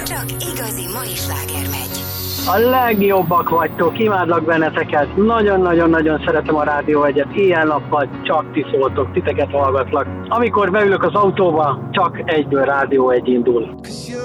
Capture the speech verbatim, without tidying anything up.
Csak igazi mai sláger megy. A legjobbak vagytok, imádlak benneteket, nagyon-nagyon-nagyon szeretem a Rádió egyet, ilyen-nappal csak ti szóltok, titeket hallgatlak. Amikor beülök az autóba, csak egyből Rádió egy indul.